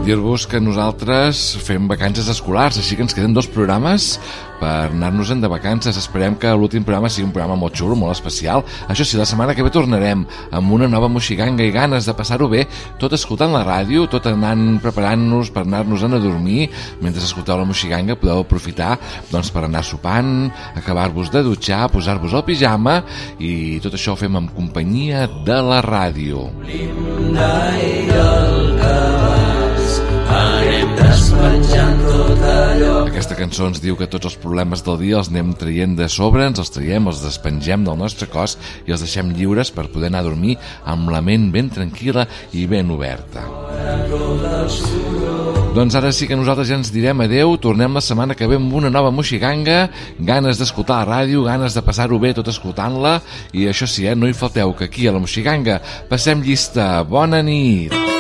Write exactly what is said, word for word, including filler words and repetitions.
Dir-vos que nosaltres fem vacances escolars, així que ens queden dos programes per anar-nos-en de vacances. Esperem que l'últim programa sigui un programa molt xulo, molt especial. Això sí, la setmana que ve tornarem amb una nova moixiganga i ganes de passar-ho bé, tot escoltant la ràdio, tot anant preparant-nos per anar-nos-en a dormir. Mentre escolteu la moixiganga podeu aprofitar doncs, per anar sopant, acabar-vos de dutxar, posar-vos el pijama, i tot això ho fem en companyia de la ràdio. Aquesta cançó ens diu que tots els problemes del dia els anem traient de sobre, ens els traiem, els despengem del nostre cos i els deixem lliures per poder anar a dormir amb la ment ben tranquil·la i ben oberta. Doncs ara sí que nosaltres ja ens direm adeu, tornem la setmana que ve amb una nova moixiganga, ganes d'escoltar la ràdio, ganes de passar-ho bé tot escoltant-la, i això sí, eh, no hi falteu, que aquí a la moixiganga passem llista. Bona nit!